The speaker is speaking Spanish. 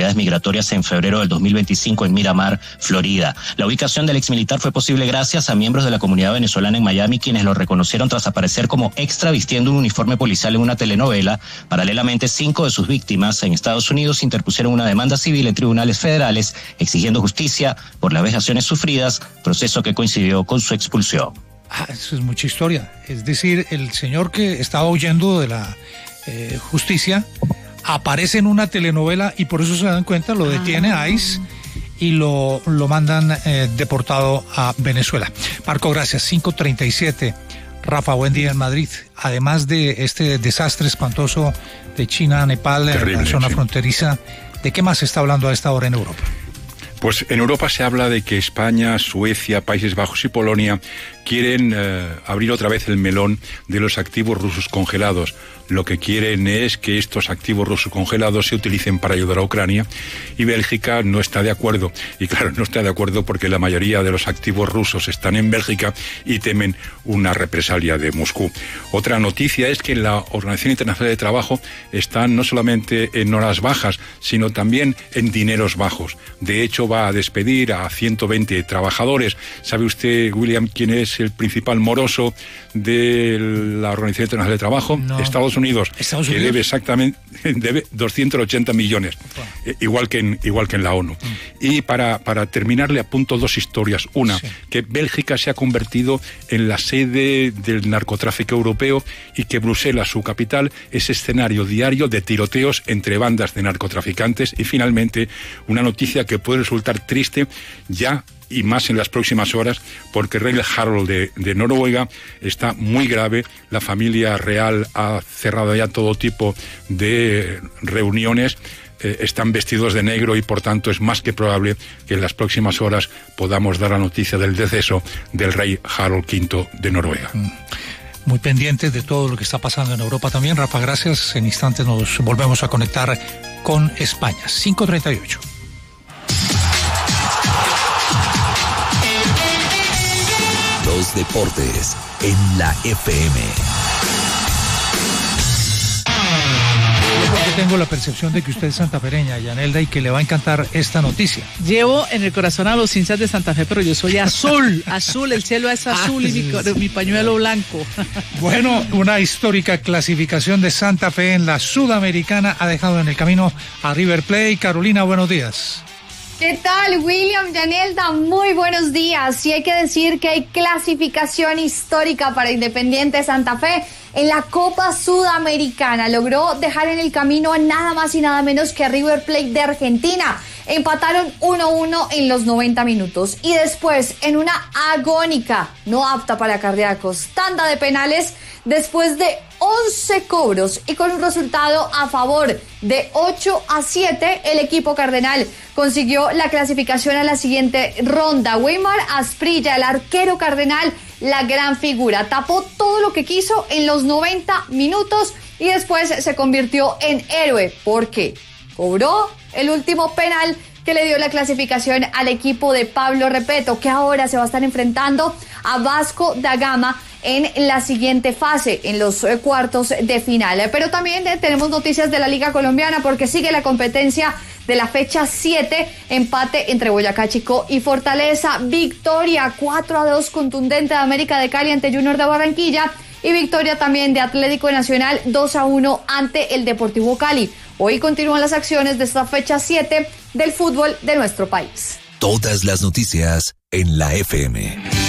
autoridades migratorias en febrero del 2025 en Miramar, Florida. La ubicación del exmilitar fue posible gracias a miembros de la comunidad venezolana en Miami, quienes lo reconocieron tras aparecer como extra vistiendo un uniforme policial en una telenovela. Paralelamente, 5 de sus víctimas en Estados Unidos interpusieron una demanda civil en tribunales federales exigiendo justicia por las vejaciones sufridas, proceso que coincidió con su expulsión. Eso es mucha historia. Es decir, el señor que estaba huyendo de la justicia aparece en una telenovela y por eso se dan cuenta, lo detiene ICE y lo mandan deportado a Venezuela. Marco, gracias. 5:37. Rafa, buen día en Madrid. Además de este desastre espantoso de China, Nepal, terrible, en la zona fronteriza, ¿de qué más se está hablando a esta hora en Europa? Pues en Europa se habla de que España, Suecia, Países Bajos y Polonia quieren abrir otra vez el melón de los activos rusos congelados. Lo que quieren es que estos activos rusos congelados se utilicen para ayudar a Ucrania, y Bélgica no está de acuerdo. Y claro, no está de acuerdo porque la mayoría de los activos rusos están en Bélgica y temen una represalia de Moscú. Otra noticia es que la Organización Internacional de Trabajo está no solamente en horas bajas, sino también en dineros bajos. De hecho, va a despedir a 120 trabajadores. ¿Sabe usted, William, quién es el principal moroso de la Organización Internacional de Trabajo? No. Estados Unidos, que debe 280 millones, igual que en la ONU. Y para terminar, le apunto dos historias. Una, que Bélgica se ha convertido en la sede del narcotráfico europeo y que Bruselas, su capital, es escenario diario de tiroteos entre bandas de narcotraficantes. Y finalmente, una noticia que puede resultar triste ya y más en las próximas horas, porque el rey Harald de Noruega está muy grave. La familia real ha cerrado ya todo tipo de reuniones, están vestidos de negro y por tanto es más que probable que en las próximas horas podamos dar la noticia del deceso del rey Harald V de Noruega. Muy pendientes de todo lo que está pasando en Europa también. Rafa, gracias. En instantes nos volvemos a conectar con España. 5:38. Los deportes en la FM. Porque tengo la percepción de que usted es santafereña, Yanelda, y que le va a encantar esta noticia. Llevo en el corazón a los hinchas de Santa Fe, pero yo soy azul, azul, el cielo es azul y mi pañuelo blanco. Bueno, una histórica clasificación de Santa Fe en la Sudamericana ha dejado en el camino a River Plate. Carolina, buenos días. ¿Qué tal, William, Yanelda? Muy buenos días. Y hay que decir que hay clasificación histórica para Independiente Santa Fe en la Copa Sudamericana. Logró dejar en el camino a nada más y nada menos que a River Plate de Argentina. Empataron 1-1 en los 90 minutos. Y después, en una agónica, no apta para cardíacos, tanda de penales, después de 11 cobros y con un resultado a favor de 8-7, el equipo cardenal consiguió la clasificación a la siguiente ronda. Weimar Asprilla, el arquero cardenal, la gran figura, tapó todo lo que quiso en los 90 minutos y después se convirtió en héroe porque cobró el último penal que le dio la clasificación al equipo de Pablo Repetto, que ahora se va a estar enfrentando a Vasco da Gama en la siguiente fase, en los cuartos de final. Pero también tenemos noticias de la Liga Colombiana porque sigue la competencia de la fecha 7, empate entre Boyacá Chico y Fortaleza, victoria 4-2 contundente de América de Cali ante Junior de Barranquilla y victoria también de Atlético Nacional 2-1 ante el Deportivo Cali. Hoy continúan las acciones de esta fecha 7 del fútbol de nuestro país. Todas las noticias en la FM.